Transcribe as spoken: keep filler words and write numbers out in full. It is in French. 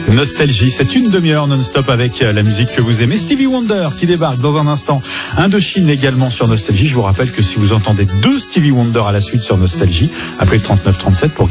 Nostalgie, c'est une demi-heure non-stop avec la musique que vous aimez. Stevie Wonder qui débarque dans un instant. Indochine également sur Nostalgie. Je vous rappelle que si vous entendez deux Stevie Wonder à la suite sur Nostalgie, appelez le trente-neuf trente-sept pour gagner